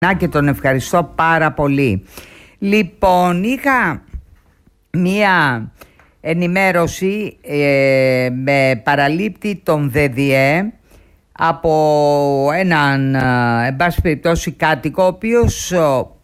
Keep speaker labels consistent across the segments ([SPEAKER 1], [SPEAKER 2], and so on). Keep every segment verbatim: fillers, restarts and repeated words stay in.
[SPEAKER 1] Να και τον ευχαριστώ πάρα πολύ. Λοιπόν, είχα μία ενημέρωση ε, με παραλήπτη τον ΔΔΕ από έναν, εν πάση περιπτώσει, κάτοικο, ο οποίος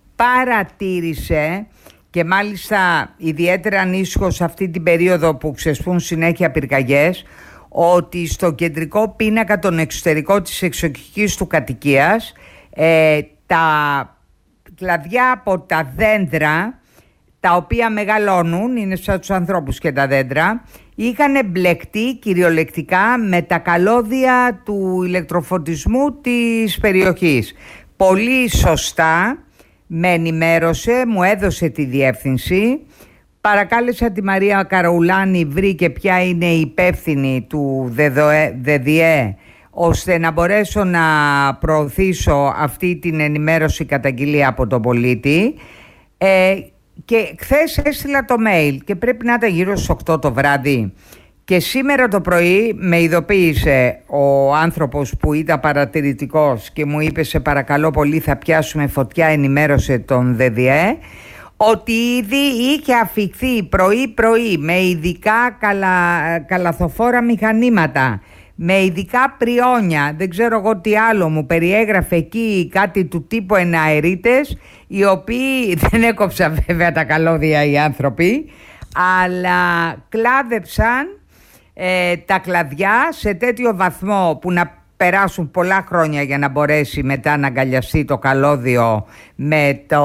[SPEAKER 1] παρατήρησε, και μάλιστα ιδιαίτερα ανήσυχο σε αυτή την περίοδο που ξεσπούν συνέχεια πυρκαγιές, ότι στο κεντρικό πίνακα, τον εξωτερικό της εξοχικής του κατοικίας, ε, τα κλαδιά από τα δέντρα, τα οποία μεγαλώνουν, είναι σαν τους ανθρώπους και τα δέντρα, είχαν μπλεχτεί κυριολεκτικά με τα καλώδια του ηλεκτροφωτισμού της περιοχής. Πολύ σωστά με ενημέρωσε, μου έδωσε τη διεύθυνση. Παρακάλεσα τη Μαρία Καραουλάνη, βρήκε ποια είναι η υπεύθυνη του ΔΔΕ, ώστε να μπορέσω να προωθήσω αυτή την ενημέρωση καταγγελία από τον πολίτη. Ε, και χθες έστειλα το mail και πρέπει να ήταν γύρω στις οκτώ το βράδυ. Και σήμερα το πρωί με ειδοποίησε ο άνθρωπος που ήταν παρατηρητικός και μου είπε, σε παρακαλώ πολύ, θα πιάσουμε φωτιά, ενημέρωσε τον ΔΔΕ, ότι ήδη είχε αφιχθεί πρωί-πρωί με ειδικά καλα, καλαθοφόρα μηχανήματα, με ειδικά πριόνια, δεν ξέρω εγώ τι άλλο, μου περιέγραφε εκεί κάτι του τύπου εναερίτες, οι οποίοι δεν έκοψαν βέβαια τα καλώδια οι άνθρωποι, αλλά κλάδεψαν ε, τα κλαδιά σε τέτοιο βαθμό που να περάσουν πολλά χρόνια για να μπορέσει μετά να αγκαλιαστεί το καλώδιο με το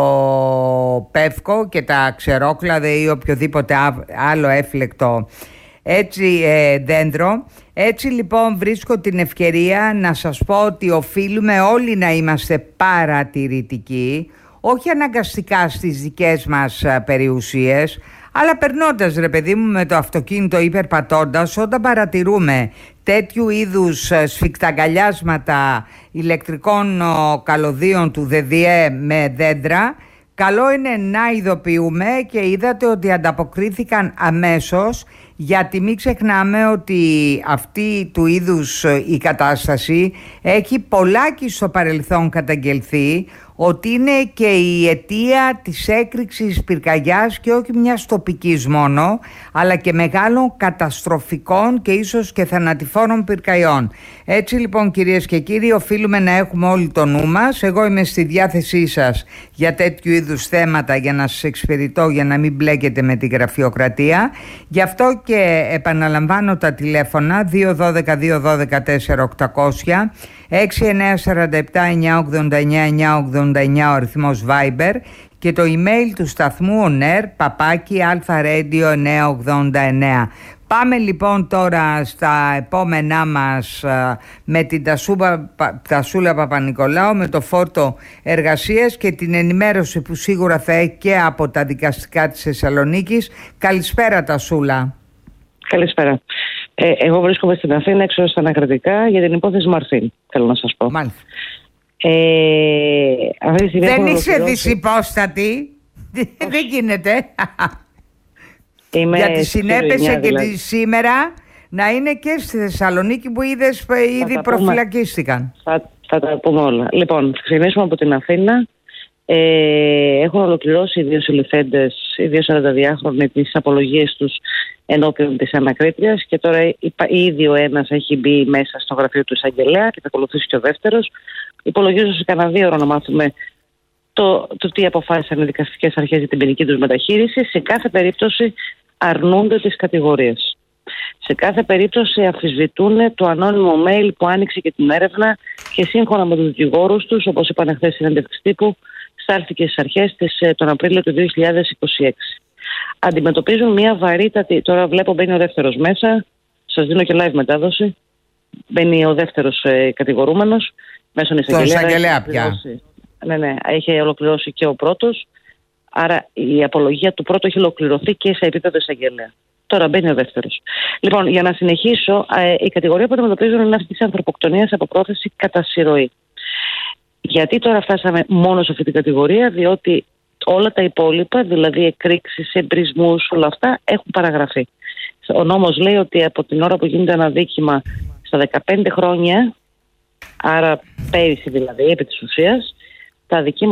[SPEAKER 1] πεύκο και τα ξερόκλαδα ή οποιοδήποτε άλλο έφλεκτο έτσι ε, δέντρο. Έτσι λοιπόν βρίσκω την ευκαιρία να σας πω ότι οφείλουμε όλοι να είμαστε παρατηρητικοί, όχι αναγκαστικά στις δικές μας περιουσίες, αλλά περνώντας, ρε παιδί μου, με το αυτοκίνητο ή περπατώντας, όταν παρατηρούμε τέτοιου είδους σφιχταγκαλιάσματα ηλεκτρικών καλωδίων του ΔΔΕ με δέντρα, καλό είναι να ειδοποιούμε, και είδατε ότι ανταποκρίθηκαν αμέσως, γιατί μην ξεχνάμε ότι αυτή του είδους η κατάσταση έχει πολλάκι στο παρελθόν καταγγελθεί, ότι είναι και η αιτία της έκρηξης πυρκαγιάς, και όχι μιας τοπικής μόνο, αλλά και μεγάλων καταστροφικών και ίσως και θανατηφόρων πυρκαγιών. Έτσι λοιπόν, κυρίες και κύριοι, οφείλουμε να έχουμε όλοι το νου μας. Εγώ είμαι στη διάθεσή σας για τέτοιου είδους θέματα, για να σας εξυπηρετώ, για να μην μπλέκετε με τη γραφειοκρατία. Γι' αυτό και επαναλαμβάνω τα τηλέφωνα δύο ένα δύο δύο ένα δύο τέσσερα οκτακόσια, έξι εννιά τέσσερα επτά εννιά ογδόντα εννιά εννιά ογδόντα εννιά ο αριθμός Viber, και το email του σταθμού onair παπάκι αλφα-radio εννιακόσια ογδόντα εννέα. Πάμε λοιπόν τώρα στα επόμενά μας με την Τασούβα, Τασούλα Παπα-Νικολάου, με το φόρτο εργασίας και την ενημέρωση που σίγουρα θα έχει και από τα δικαστικά της Θεσσαλονίκης. Καλησπέρα, Τασούλα.
[SPEAKER 2] Καλησπέρα. Ε, εγώ βρίσκομαι στην Αθήνα έξω στα ανακριτικά για την υπόθεση Μαρθίν, θέλω να σας πω.
[SPEAKER 1] Μάλιστα.
[SPEAKER 2] Ε, αυτή
[SPEAKER 1] δεν είσαι δυσυπόστατη. Δεν γίνεται.
[SPEAKER 2] Είμαι
[SPEAKER 1] γιατί συνέπεσε και
[SPEAKER 2] δηλαδή.
[SPEAKER 1] σήμερα να είναι και στη Θεσσαλονίκη που είδες ήδη προφυλακίστηκαν.
[SPEAKER 2] Θα, θα τα πούμε όλα. Λοιπόν, θα ξεκινήσουμε από την Αθήνα. Ε, έχουν ολοκληρώσει οι δύο συλληφθέντες, οι δύο σαρανταδυάχρονοι, τις απολογίες τους ενώπιον της ανακρίτριας, και τώρα ήδη ο ένας έχει μπει μέσα στο γραφείο του εισαγγελέα και θα ακολουθήσει και ο δεύτερος. Υπολογίζω σε κανένα δύο ώρα να μάθουμε το, το τι αποφάσισαν οι δικαστικές αρχές για την ποινική τους μεταχείριση. Σε κάθε περίπτωση αρνούνται τις κατηγορίες. Σε κάθε περίπτωση αμφισβητούν το ανώνυμο mail που άνοιξε και την έρευνα, και σύμφωνα με τους δικηγόρους τους, όπως είπαν χθες στην συνέντευξη τύπου, στάλθηκε στις αρχές της, τον Απρίλιο του δύο χιλιάδες είκοσι έξι. Αντιμετωπίζουν μια βαρύτατη. Τώρα βλέπω μπαίνει ο δεύτερος μέσα. Σας δίνω και live μετάδοση. Μπαίνει ο δεύτερος ε, κατηγορούμενος μέσω εισαγγελέα.
[SPEAKER 1] Τον εισαγγελέα πια.
[SPEAKER 2] Ναι, ναι, έχει ολοκληρώσει και ο πρώτος. Άρα η απολογία του πρώτου έχει ολοκληρωθεί και σε επίπεδο εισαγγελέα. Τώρα μπαίνει ο δεύτερος. Λοιπόν, για να συνεχίσω, ε, η κατηγορία που αντιμετωπίζουν είναι αυτή της ανθρωποκτονίας από πρόθεση κατά συρροή. Γιατί τώρα φτάσαμε μόνο σε αυτή την κατηγορία? Διότι όλα τα υπόλοιπα, δηλαδή εκρήξεις, εμπρισμούς, όλα αυτά έχουν παραγραφεί. Ο νόμος λέει ότι από την ώρα που γίνεται ένα δίκημα στα δεκαπέντε χρόνια, άρα πέρυσι δηλαδή, επί της ουσίας, τα δική